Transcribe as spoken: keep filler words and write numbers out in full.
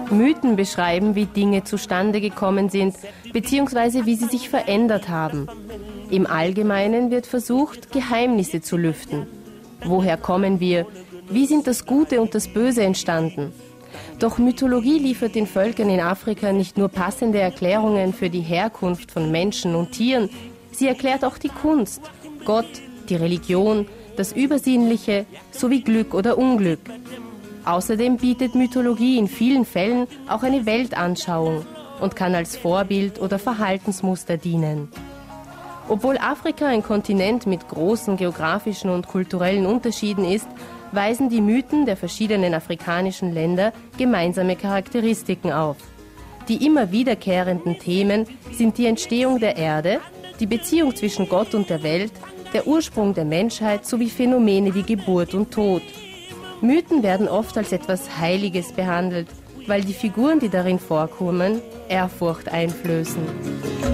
Mythen beschreiben, wie Dinge zustande gekommen sind, beziehungsweise wie sie sich verändert haben. Im Allgemeinen wird versucht, Geheimnisse zu lüften. Woher kommen wir? Wie sind das Gute und das Böse entstanden? Doch Mythologie liefert den Völkern in Afrika nicht nur passende Erklärungen für die Herkunft von Menschen und Tieren, sie erklärt auch die Kunst, Gott, die Religion, das Übersinnliche sowie Glück oder Unglück. Außerdem bietet Mythologie in vielen Fällen auch eine Weltanschauung und kann als Vorbild oder Verhaltensmuster dienen. Obwohl Afrika ein Kontinent mit großen geografischen und kulturellen Unterschieden ist, weisen die Mythen der verschiedenen afrikanischen Länder gemeinsame Charakteristiken auf. Die immer wiederkehrenden Themen sind die Entstehung der Erde, die Beziehung zwischen Gott und der Welt, der Ursprung der Menschheit sowie Phänomene wie Geburt und Tod. Mythen werden oft als etwas Heiliges behandelt, weil die Figuren, die darin vorkommen, Ehrfurcht einflößen.